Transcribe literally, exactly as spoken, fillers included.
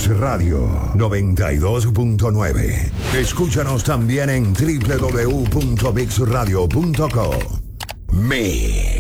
Mix Radio noventa y dos punto nueve. Escúchanos también en doble u doble u doble u punto mix radio punto co. Mix.